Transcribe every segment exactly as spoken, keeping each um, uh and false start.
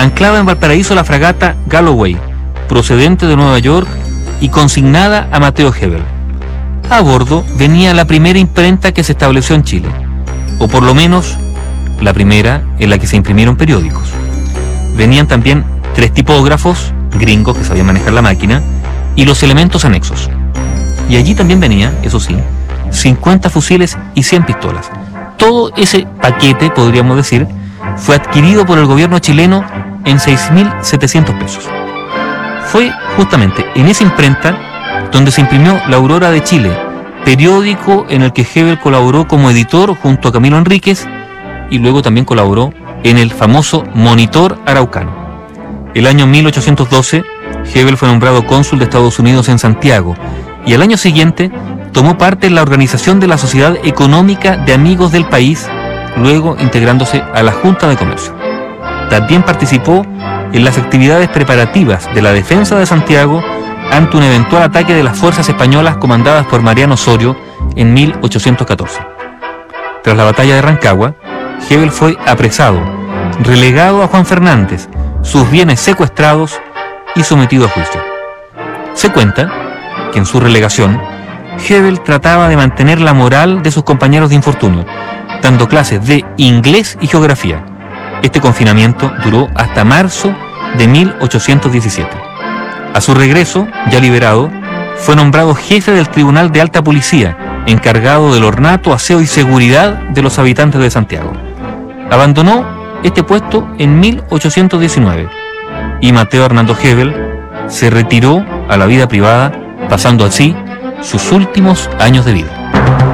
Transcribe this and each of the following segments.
anclaba en Valparaíso la fragata Galloway, procedente de Nueva York y consignada a Mateo Hebel. A bordo venía la primera imprenta que se estableció en Chile, o por lo menos la primera en la que se imprimieron periódicos. Venían también tres tipógrafos gringos que sabían manejar la máquina y los elementos anexos. Y allí también venía, eso sí, cincuenta fusiles y cien pistolas. Todo ese paquete, podríamos decir, fue adquirido por el gobierno chileno en seis mil setecientos pesos. Fue justamente en esa imprenta donde se imprimió La Aurora de Chile, periódico en el que Hebel colaboró como editor junto a Camilo Enríquez y luego también colaboró en el famoso Monitor Araucano. El año mil ochocientos doce, Hebel fue nombrado cónsul de Estados Unidos en Santiago y al año siguiente tomó parte en la organización de la Sociedad Económica de Amigos del País, luego integrándose a la Junta de Comercio. También participó en las actividades preparativas de la defensa de Santiago ante un eventual ataque de las fuerzas españolas comandadas por Mariano Osorio en mil ochocientos catorce. Tras la batalla de Rancagua, Hebel fue apresado, relegado a Juan Fernández, sus bienes secuestrados y sometido a juicio. Se cuenta que en su relegación, Hebel trataba de mantener la moral de sus compañeros de infortunio, dando clases de inglés y geografía. Este confinamiento duró hasta marzo de mil ochocientos diecisiete. A su regreso, ya liberado, fue nombrado jefe del Tribunal de Alta Policía, encargado del ornato, aseo y seguridad de los habitantes de Santiago. Abandonó este puesto en mil ochocientos diecinueve y Mateo Hernando Hebel se retiró a la vida privada, pasando así sus últimos años de vida.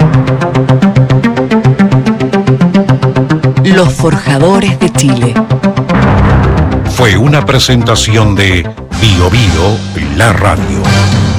Los Forjadores de Chile. Fue una presentación de Bio Bio, la radio.